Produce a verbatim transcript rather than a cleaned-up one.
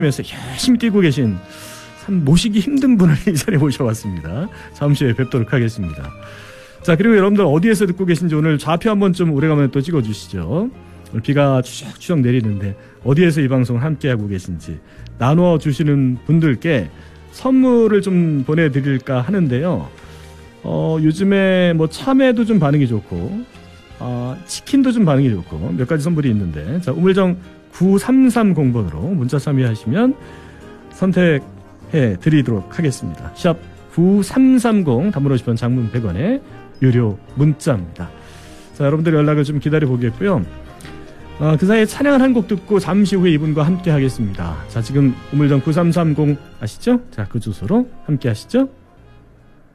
에서 열심히 뛰고 계신 참 모시기 힘든 분을 이 자리에 모셔왔습니다. 잠시 후에 뵙도록 하겠습니다. 자, 그리고 여러분들 어디에서 듣고 계신지 오늘 좌표 한번 좀 오래간만에 또 찍어주시죠. 오늘 비가 추적추적 내리는데 어디에서 이 방송을 함께하고 계신지 나눠주시는 분들께 선물을 좀 보내드릴까 하는데요. 어, 요즘에 뭐 참외도 좀 반응이 좋고 어, 치킨도 좀 반응이 좋고 몇 가지 선물이 있는데, 자, 우물정 구삼삼공 번으로 문자 참여하시면 선택해 드리도록 하겠습니다. 샵 구삼삼공, 단문 오십 원, 장문 백 원에 유료 문자입니다. 자, 여러분들 연락을 좀 기다려 보겠고요. 어, 그 사이에 찬양을 한 곡 듣고 잠시 후에 이분과 함께 하겠습니다. 자, 지금 우물정 구삼삼공 아시죠? 자, 그 주소로 함께 하시죠.